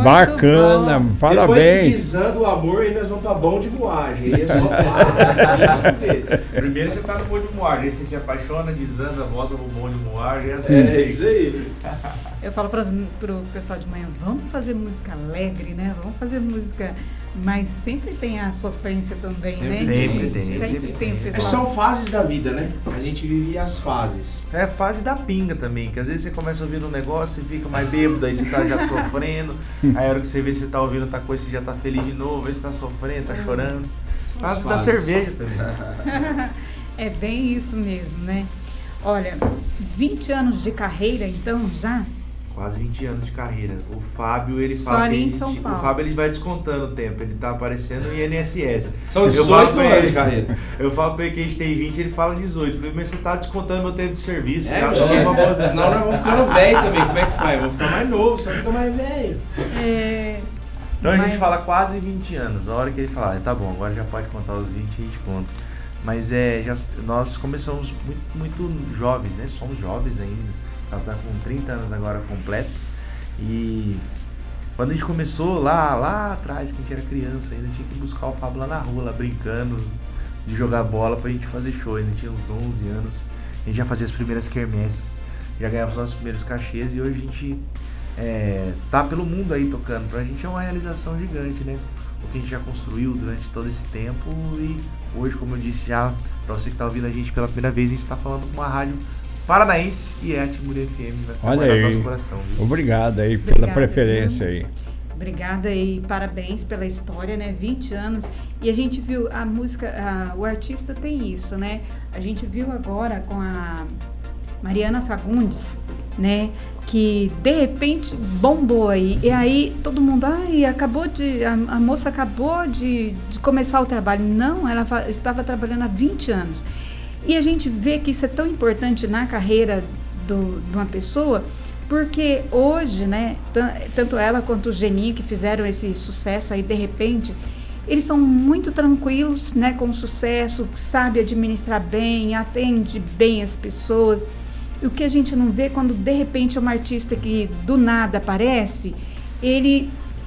Bacana, bom. parabéns. Depois que desanda o amor, aí nós vamos pra bom de moagem. Aí é só falar. Primeiro você tá no bom de moagem, aí você se apaixona, desanda, volta no bom de moagem, é assim. É isso aí. Eu falo pro pessoal de manhã, vamos fazer música alegre, né? Vamos fazer música... Mas sempre tem a sofrência também, né? Sempre tem. O pessoal... São fases da vida, né? A gente vive as fases. É a fase da pinga também, que às vezes você começa a ouvir um negócio e fica mais bêbado, aí você tá já sofrendo, aí a hora que você vê, você tá ouvindo outra coisa, você já tá feliz de novo, aí você tá sofrendo, tá chorando. Fase da cerveja também. É bem isso mesmo, né? Olha, 20 anos de carreira, então, já? Quase 20 anos de carreira. O Fábio, ele Só fala ali que em São Paulo. o Fábio ele vai descontando o tempo, ele tá aparecendo no INSS. São Eu 18 falo pra anos ele, de carreira. Eu falo pra ele que a gente tem 20, ele fala 18. Eu falei, mas você tá descontando meu tempo de serviço. É, eu acho que é uma boa. senão nós vamos ficando velho também. Como é que faz? Vamos ficar mais novo, só fica mais velho. Então a gente Mas- fala quase 20 anos. A hora que ele fala, tá bom, agora já pode contar os 20, a gente conta. Mas nós começamos muito jovens, né? Somos jovens ainda. Ela tá com 30 anos agora completos. E quando a gente começou lá atrás, que a gente era criança, ainda tinha que buscar o Fábio lá na rua, lá brincando, de jogar bola pra gente fazer show. Ainda tinha uns 11 anos. A gente já fazia as primeiras quermesses, já ganhava os nossos primeiros cachês e hoje a gente tá pelo mundo aí tocando. Pra gente é uma realização gigante, né? O que a gente já construiu durante todo esse tempo e hoje, como eu disse já, pra você que tá ouvindo a gente pela primeira vez, a gente tá falando com uma rádio paranaense e é a Timuri FM, vai Olha trabalhar aí. no nosso coração. Viu? Obrigado aí pela Obrigada, preferência viu? aí. Obrigada e parabéns pela história, né? 20 anos. E a gente viu a música, o artista tem isso, né? A gente viu agora com a Mariana Fagundes, né? Que de repente bombou aí. E aí todo mundo, a moça acabou de começar o trabalho. Não, ela estava trabalhando há 20 anos. E a gente vê que isso é tão importante na carreira de uma pessoa, porque hoje, né, tanto ela quanto o Geninho, que fizeram esse sucesso aí, de repente, eles são muito tranquilos, né, com sucesso, sabe administrar bem, atende bem as pessoas. E o que a gente não vê quando, de repente, um artista que do nada aparece, ele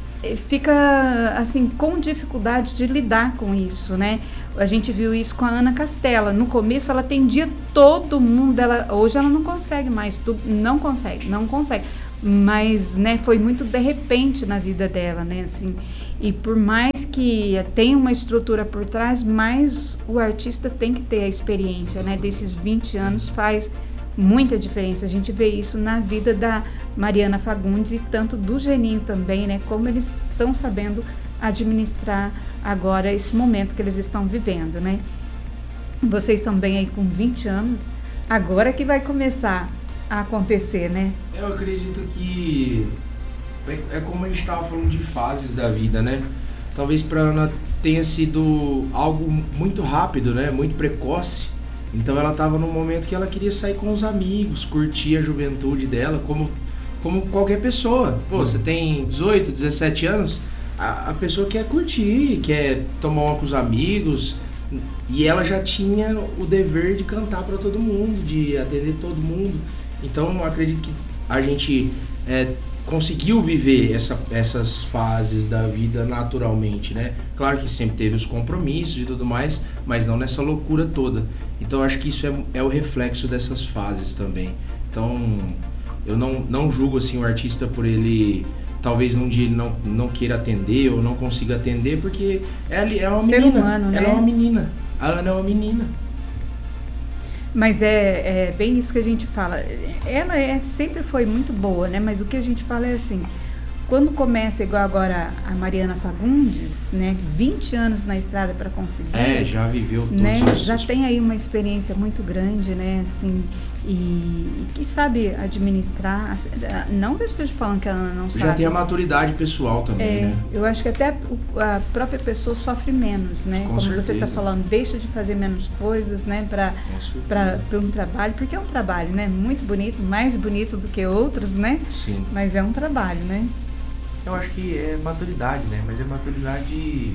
fica, assim, com dificuldade de lidar com isso, né? A gente viu isso com a Ana Castela. No começo ela atendia todo mundo, hoje ela não consegue mais, não consegue. Mas, né, foi muito de repente na vida dela, né, assim. E por mais que tenha uma estrutura por trás, mais o artista tem que ter a experiência, né, desses 20 anos faz muita diferença. A gente vê isso na vida da Mariana Fagundes e tanto do Geninho também, né, como eles estão sabendo administrar agora esse momento que eles estão vivendo, né? Vocês também aí com 20 anos, agora que vai começar a acontecer, né? Eu acredito que é como a gente estava falando de fases da vida, né? Talvez para Ana tenha sido algo muito rápido, né? Muito precoce. Então ela estava num momento que ela queria sair com os amigos, curtir a juventude dela, como qualquer pessoa. Pô, você tem 18, 17 anos, a pessoa quer curtir, quer tomar uma com os amigos, e ela já tinha o dever de cantar para todo mundo, de atender todo mundo. Então eu acredito que a gente conseguiu viver essas fases da vida naturalmente, né? Claro que sempre teve os compromissos e tudo mais, mas não nessa loucura toda. Então eu acho que isso é o reflexo dessas fases também. Então eu não julgo assim o artista por ele talvez num dia ele não queira atender ou não consiga atender, porque ela é uma Ser menina. humano, né? Ela é uma menina. A Ana é uma menina. Mas é bem isso que a gente fala. Ela sempre foi muito boa, né? Mas o que a gente fala é assim, quando começa igual agora a Mariana Fagundes, né? 20 anos na estrada para conseguir. Já viveu todos Né? os... Já tem aí uma experiência muito grande, né? Assim, e que sabe administrar. Não que eu esteja falando que ela não sabe. Já tem a maturidade pessoal também, né? Eu acho que até a própria pessoa sofre menos, né? Com Como certeza. você está falando, deixa de fazer menos coisas, né? Para um trabalho, porque é um trabalho, né? Muito bonito, mais bonito do que outros, né? Sim. Mas é um trabalho, né? Eu acho que é maturidade, né? Mas é maturidade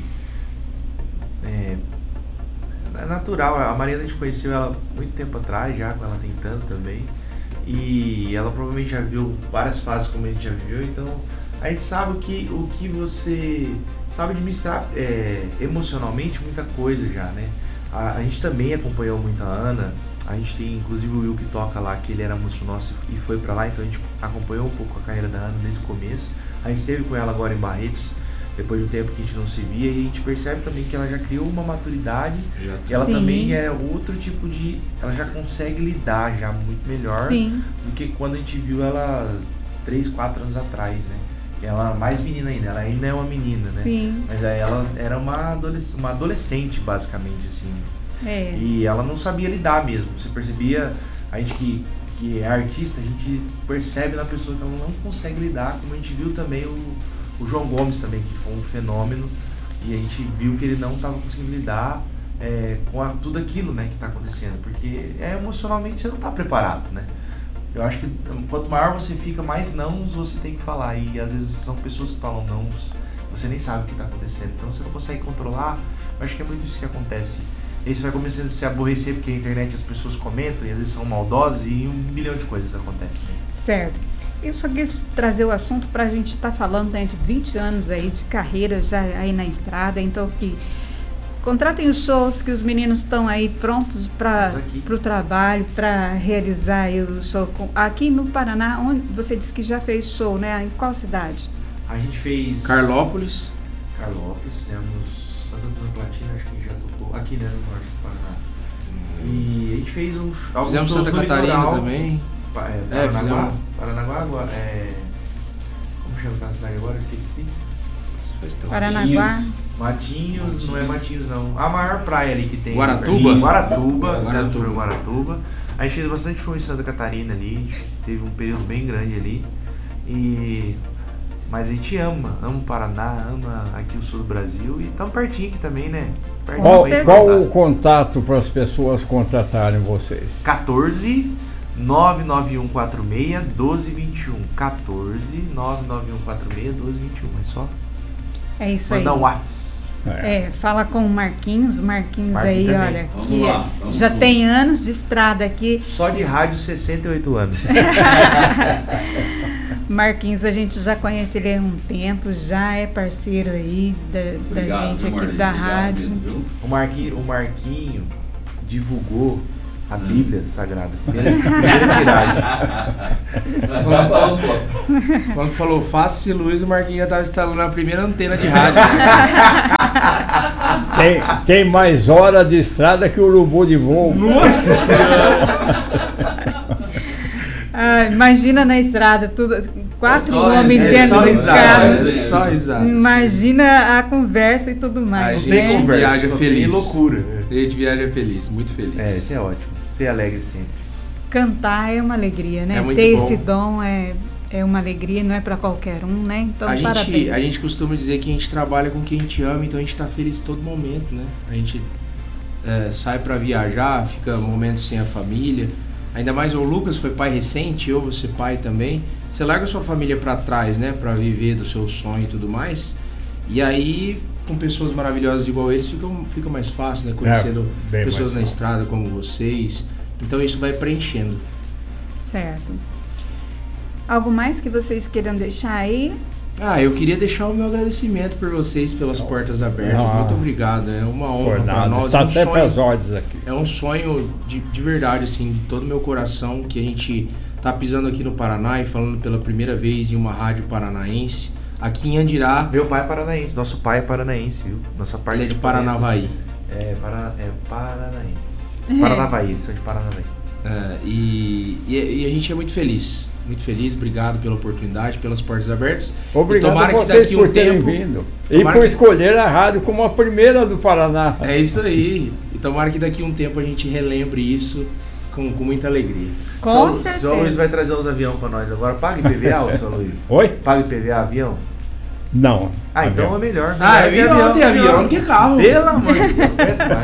natural. A Mariana, a gente conheceu ela muito tempo atrás, já com ela tentando também. e ela provavelmente já viu várias fases como a gente já viveu, então a gente sabe o que você sabe administrar emocionalmente muita coisa já, né? A gente também acompanhou muito a Ana, a gente tem inclusive o Will que toca lá, que ele era músico nosso e foi pra lá, então a gente acompanhou um pouco a carreira da Ana desde o começo. A gente esteve com ela agora em Barretos, depois do tempo que a gente não se via, e a gente percebe também que ela já criou uma maturidade, que ela também é outro tipo de... ela já consegue lidar já muito melhor do que quando a gente viu ela 3, 4 anos atrás, né? Ela era mais menina ainda, ela ainda é uma menina, né? Sim. Mas aí ela era uma adolescente, basicamente, assim. E ela não sabia lidar mesmo. Você percebia, a gente que é artista, a gente percebe na pessoa que ela não consegue lidar, como a gente viu também o João Gomes também, que foi um fenômeno, e a gente viu que ele não estava conseguindo lidar com tudo aquilo, né, que está acontecendo, porque emocionalmente você não está preparado, né? Eu acho que quanto maior você fica, mais nãos você tem que falar, e às vezes são pessoas que falam nãos, você nem sabe o que está acontecendo, então você não consegue controlar. Eu acho que é muito isso que acontece. Aí você vai começando a se aborrecer porque a internet as pessoas comentam e às vezes são maldosas e 1 milhão de coisas acontecem. Certo. Eu só quis trazer o assunto para a gente estar falando, né, de 20 anos aí de carreira já aí na estrada, então que contratem os shows, que os meninos estão aí prontos para o trabalho, para realizar aí o show. Aqui no Paraná, onde você disse que já fez show, né? Em qual cidade? A gente fez... Carlópolis, fizemos Santa Cruz Platina, acho que já tocou aqui, né, no norte do Paraná. E a gente fez alguns fizemos shows Santa no Catarina litoral, também. Paranaguá agora, como chama aquela cidade agora? Eu esqueci. Paranaguá. Matinhos, não é Matinhos não. A maior praia ali que tem. Guaratuba. Guaratuba. A gente fez bastante show em Santa Catarina ali, teve um período bem grande ali. Mas a gente ama o Paraná, ama aqui o sul do Brasil e estamos pertinho aqui também, né? Qual o contato para as pessoas contratarem vocês? 14 99146 1221. 14 99146 1221. É só é isso aí. mandar um WhatsApp. Fala com o Marquinhos aí, também. olha, que já tem anos de estrada aqui. Só de rádio, 68 anos. Marquinhos, a gente já conhece ele há um tempo, já é parceiro aí da gente aqui da rádio. O Marquinho divulgou a Bíblia Sagrada. Primeira tiragem. Quando falou Faça-se Luz, o Marquinhos já estava instalando a primeira antena de rádio. Tem mais hora de estrada que o urubu de voo. Nossa Senhora! Imagina na estrada, tudo, 4 homens dentro do carro. Só risada. Imagina a conversa e tudo mais. A gente viaja feliz. Loucura. A gente viaja feliz, muito feliz. Isso é ótimo. Ser alegre sempre. Cantar é uma alegria, né? Ter esse dom é uma alegria, não é para qualquer um, né? Então, parabéns. A gente costuma dizer que a gente trabalha com quem a gente ama, então a gente está feliz todo momento, né? A gente sai para viajar, fica momentos sem a família. Ainda mais o Lucas foi pai recente, eu vou ser pai também. Você larga a sua família para trás, né? Para viver do seu sonho e tudo mais. E aí, com pessoas maravilhosas igual eles, fica mais fácil, né? Conhecendo pessoas na estrada como vocês. Então isso vai preenchendo. Certo. Algo mais que vocês queiram deixar aí? Eu queria deixar o meu agradecimento por vocês, pelas portas abertas. Muito obrigado, é uma honra para nós. Está sempre às ordens aqui. É um sonho de verdade, assim, de todo o meu coração, que a gente tá pisando aqui no Paraná e falando pela primeira vez em uma rádio paranaense, aqui em Andirá. Meu pai é paranaense, nosso pai é paranaense, viu? Nossa parte ele é de Paranavaí. Paranaense. Paranavaí, eles são de Paranavaí. E a gente é muito feliz. Muito feliz, obrigado pela oportunidade, pelas portas abertas. Obrigado a vocês por terem vindo. E por escolher a rádio como a primeira do Paraná. É isso aí. E tomara que daqui a um tempo a gente relembre isso com muita alegria. Com certeza. O senhor Luiz vai trazer os aviões para nós agora. Paga IPVA, o senhor Luiz? Oi? Paga IPVA avião? Não. Então é melhor. Tem avião do que carro. Pelo amor de Deus.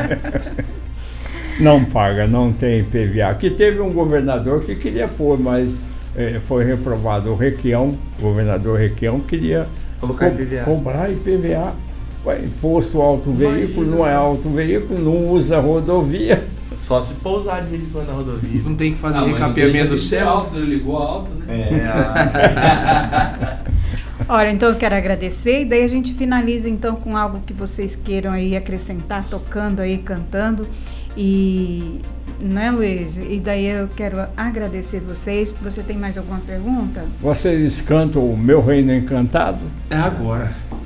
Não paga, não tem IPVA. Aqui teve um governador que queria pôr, mas foi reprovado. O governador Requião queria cobrar IPVA. Imposto alto veículo, não é alto veículo, não usa rodovia. Só se pousar de vez em quando na rodovia. Não tem que fazer mas recapeamento do deixa ele céu. alto, ele voa alto, né? Olha, então eu quero agradecer e daí a gente finaliza então com algo que vocês queiram aí acrescentar, tocando aí, cantando. E, não é, Luiz? E daí eu quero agradecer vocês. Você tem mais alguma pergunta? Vocês cantam o Meu Reino Encantado? É agora.